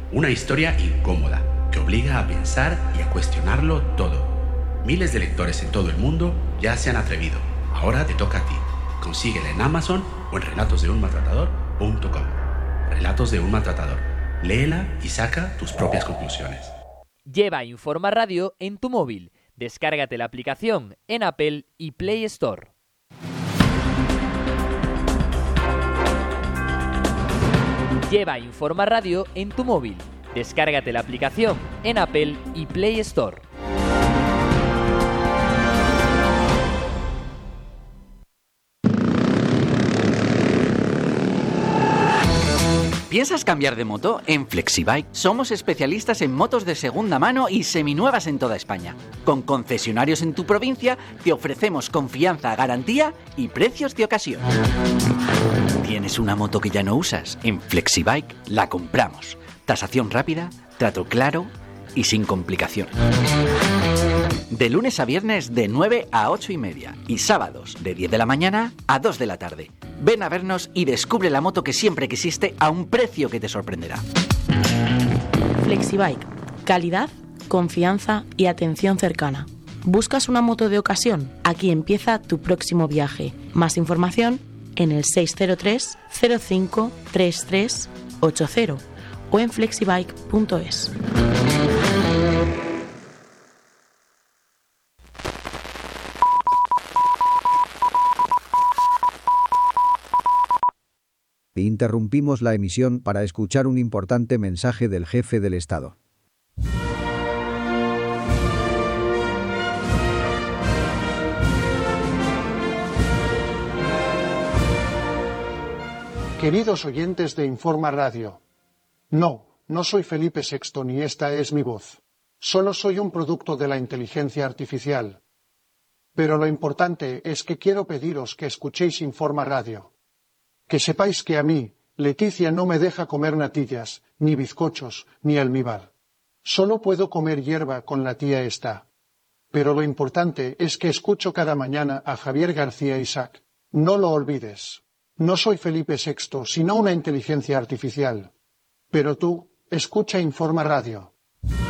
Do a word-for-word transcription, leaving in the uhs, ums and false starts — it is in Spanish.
Una historia incómoda que obliga a pensar y a cuestionarlo todo. Miles de lectores en todo el mundo ya se han atrevido. Ahora te toca a ti. Consíguela en Amazon o en relatos de un maltratador punto com. Relatos de un maltratador. Léela y saca tus propias conclusiones. Lleva Informa Radio en tu móvil. Descárgate la aplicación en Apple y Play Store. Lleva Informa Radio en tu móvil. Descárgate la aplicación en Apple y Play Store. ¿Piensas cambiar de moto? En Flexibike somos especialistas en motos de segunda mano y seminuevas en toda España. Con concesionarios en tu provincia te ofrecemos confianza, garantía y precios de ocasión. ¿Tienes una moto que ya no usas? En Flexibike la compramos. Tasación rápida, trato claro y sin complicaciones. De lunes a viernes de nueve a ocho y media y sábados de diez de la mañana a dos de la tarde. Ven a vernos y descubre la moto que siempre quisiste a un precio que te sorprenderá. Flexibike. Calidad, confianza y atención cercana. ¿Buscas una moto de ocasión? Aquí empieza tu próximo viaje. Más información en el seis cero tres, cero cinco, treinta y tres ochenta o en flexibike punto es. Interrumpimos la emisión para escuchar un importante mensaje del jefe del Estado. Queridos oyentes de Informa Radio, no, no soy Felipe sexto ni esta es mi voz. Solo soy un producto de la inteligencia artificial. Pero lo importante es que quiero pediros que escuchéis Informa Radio. Que sepáis que a mí, Leticia no me deja comer natillas, ni bizcochos, ni almíbar. Solo puedo comer hierba con la tía esta. Pero lo importante es que escucho cada mañana a Javier García Isaac. No lo olvides. No soy Felipe sexto, sino una inteligencia artificial. Pero tú, escucha Informa Radio.